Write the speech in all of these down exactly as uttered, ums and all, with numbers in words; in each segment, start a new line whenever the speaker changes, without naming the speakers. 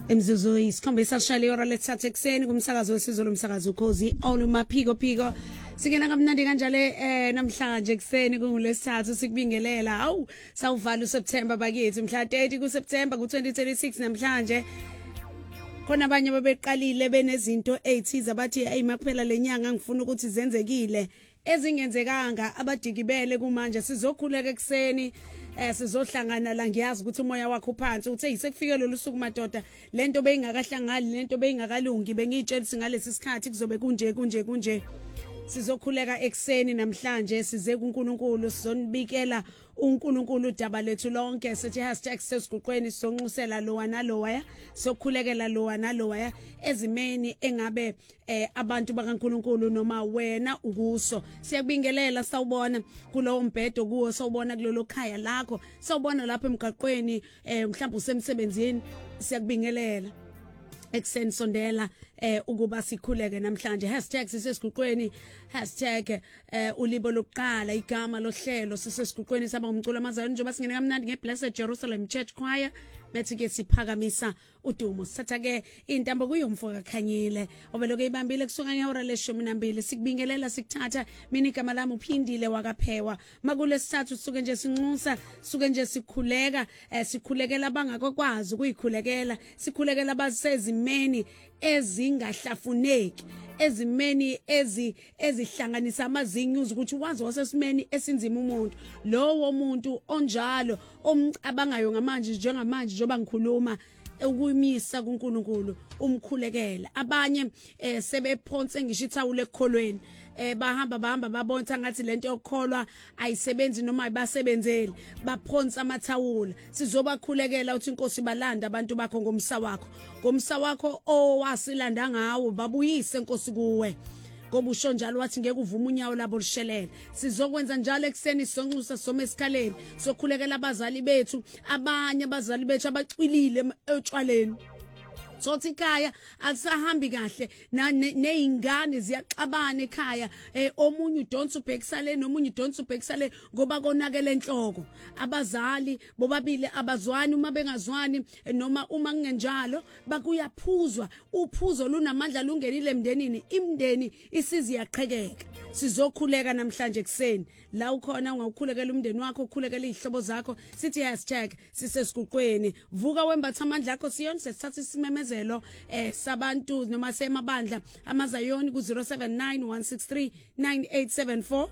Emzuzu isikhombisa lishaya ihora lesithathu ekseni kumsakazo wesizwe umsakazo ukhozi olumaphiko phiko sikena kamnandi kanjalo eh namhlanje ekseni kungolesithathu sikubingelela awu sawuvala uSeptember bakithi mhla thirty kuSeptember ku twenty twenty-six namhlanje khona abanye babeqalile benezinto eighties abathi hey makuphela lenyanga ngifuna ukuthi zenzekile ezingenzekanga abadikibele kumanje sizokhuleka ekseni eh sizohlangana la ngiyazi ukuthi umoya wakho phansi uthe isekufike lolu suku madoda lento beyingakahlangani lento beyingakalungi bengitshelisi ngalesi sikhathi kuzobe kunje kunje kunje sizokhuleka ekseni namhlanje size kuNkulunkulu sizonibikela uNkulunkulu udaba lethu lonke sithi hashtag sesiguqweni sizonxusela lowa nalowa sokhulekela lowa nalowa ezimeni engabe eh, abantu bakaNkulunkulu noma wena ukuso siyakubingelela sawubona kulowo mbhedo kuwo sawubona kulelo khaya lakho sawubona lapha emgaqweni eh, mhlawumbe usemsebenzini siyakubingelela ekseni sondela eh ukuba sikhuleke namhlanje hashtag sisesiguqweni hashtag eh ulibo lokuqala igama lohlelo sisesiguqweni saba umculo amazayo njengoba singene kamnandi ngeBlessed Jerusalem Church Choir bethi ke siphakamisa udumo sithatha ke intambo kuyomfo kakhanyile obeloke ibambile kusuka ngehora leshumi nambili sikubingelela sikuthatha mina igama lami uphindile wakaphewa makulesithathu suke nje sinxusa suke nje sikhuleka eh, sikhulekela bangakwazi ukuyikhulekela sikhulekela abasezimeni ezingahlafuneki ezimeni ezi ezihlanganisa amazinyo ukuthi wazi wasesimeni esinzima umuntu lowo muntu onjalo omcabangayo ngamanje njengamanje njoba ngikhuluma ukuyimisa kuNkulunkulu umkhulekela abanye eh, sebephonse ngisho ithawule ekholweni eh bahamba bahamba babonza ngathi lento yokholwa ayisebenzi noma ayibasebenzeli baphonsa amathawula sizobakhulekela uthi inkosi balanda abantu bakho ngomsa wakho ngomsa wakho owasilanda ngawo babuyise inkosi kuwe ngoba usho njalo wathi ngeke uvume unyawo labo lishelele sizokwenza njalo ekseni sonxusa soma esikhaleni sokhulekela abazali bethu abanye abazali bethu abacwilile etshwaleni sothi ikhaya alisahambi kahle nezingane ziyaxabana ekhaya eh omunye udonsa ubhekisale nomunye udonsa ubhekisale ngoba konakele enhloko abazali bobabili abazwani uma bengazwani noma uma kungenjalo bakuyaphuzwa uphuzo lunamandla lungenile emndenini imndeni isizi yaqhekeka sizokhuleka namhlanje ekseni la ukhona ungawukhulekela umndeni wakho ukhulekela izihlobo zakho sithi hashtag sisesiguqweni vuka wembatha amandla akho siyona sesithatha isimemezelo eh sabantu noma semabandla amazayoni ku zero seven nine one six three nine eight seven four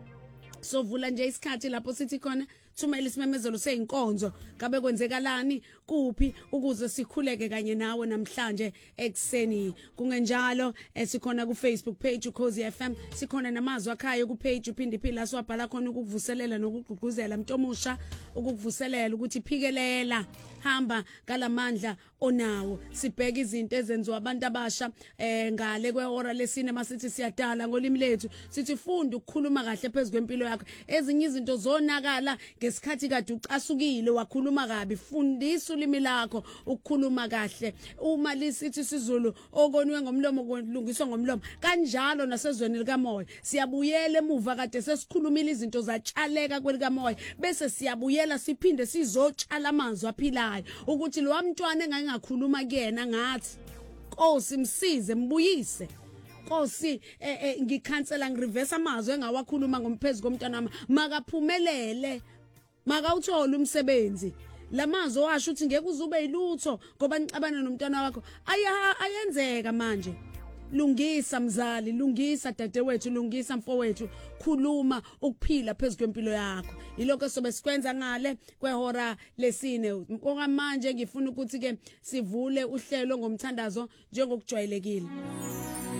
sovula nje isikhathi lapho sithi khona thumela isimemezelo seyinkonzo ngabe kwenzekalani kuphi ukuze sikhuleke kanye nawe namhlanje ekseni kungenjalo esikhona ku Facebook page ukhozi F M sikhona namazwi akhaya ku page uphindi phila siwabhala khona ukuvuselela nokugqugquzela mntomusha ukuvuselela ukuthi phikelela hamba ngalamandla onawo sibheka izinto ezenziwa abantu abasha eh ngale kwehora lesine masithi siyadala ngolimi lethu sithi funda ukukhuluma kahle phezulu kwempilo yakho ezinye izinto zonakala ngesikhathi kade ucasukile wakhuluma kabi fundisa ulimi lakho ukukhuluma kahle uma lisithi sizulu okonwe ngomlomo kulungiswa ngomlomo kanjalo nasezweni likamoya siyabuyela emuva kade sesikhulumile izinto zatshaleka kwelikamoya bese siyabuyela siphinde sizotshala amazwi aphilayo ukuthi lo mntwana engangakhuluma kuyena ngathi Nkosi msize mbuyise Nkosi eh, eh, ngikhansela ngireverse amazwi engawakhuluma ngomphezulu komntwana makaphumelele makawuthola umsebenzi lamazwi washo ukuthi ngeke uzube yilutho ngoba nicabana nomntwana wakho aya ayenzeka manje lungisa mzali lungisa dadewethu lungisa mfowethu khuluma ukuphila phezulu kwempilo yakho yiloko sobe sikwenza ngale kwehora lesine okamanje ngifuna ukuthi ke sivule uhlelo ngomthandazo njengokujwayelekile